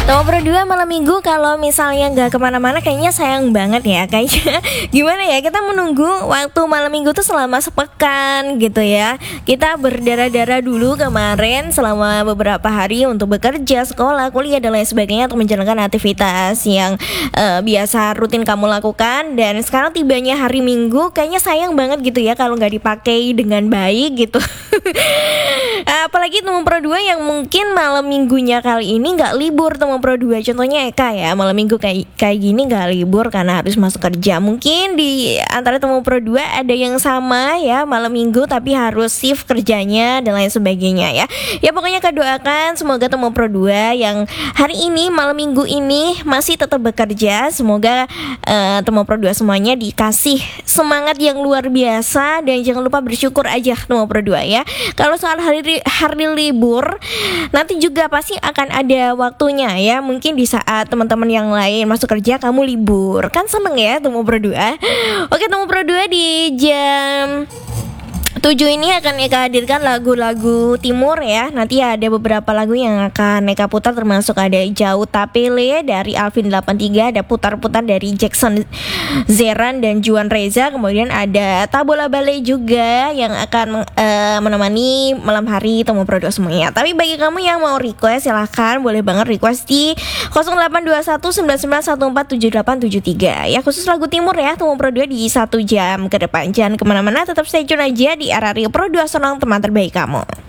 Nomor berdua malam minggu kalau misalnya nggak kemana-mana kayaknya sayang banget ya. Kayaknya gimana ya, kita menunggu waktu malam minggu tuh selama sepekan gitu ya. Kita berdarah-darah dulu kemarin selama beberapa hari untuk bekerja, sekolah, kuliah dan lain sebagainya, untuk menjalankan aktivitas yang biasa rutin kamu lakukan. Dan sekarang tibanya hari Minggu, kayaknya sayang banget gitu ya kalau nggak dipakai dengan baik gitu. Apalagi teman pro 2 yang mungkin malam minggunya kali ini nggak libur. Teman pro 2 contohnya Eka ya, malam minggu kayak gini nggak libur karena harus masuk kerja. Mungkin di antara teman pro 2 ada yang sama ya, malam minggu tapi harus shift kerjanya dan lain sebagainya ya. Ya pokoknya Eka doakan semoga teman pro 2 yang hari ini malam minggu ini masih tetap bekerja, semoga teman pro 2 semuanya dikasih semangat yang luar biasa. Dan jangan lupa bersyukur aja teman pro 2 ya. Kalau soal hari libur nanti juga pasti akan ada waktunya ya. Mungkin di saat teman-teman yang lain masuk kerja kamu libur, kan seneng ya temu berdua. Oke, temu berdua di jam 7 ini akan Eka hadirkan lagu-lagu timur ya. Nanti ada beberapa lagu yang akan Eka putar, termasuk ada Jauh Tapele dari Alvin 83, ada Putar-Putar dari Jackson Zeran dan Juan Reza. Kemudian ada Tabola Bale juga yang akan menemani malam hari temu produk semuanya. Tapi bagi kamu yang mau request, silahkan boleh banget request di 082199147873 ya, khusus lagu timur ya temu produk di 1 jam ke depan. Jangan kemana-mana, tetap stay tune aja di RRI Pro 2 Sonong, teman terbaik kamu.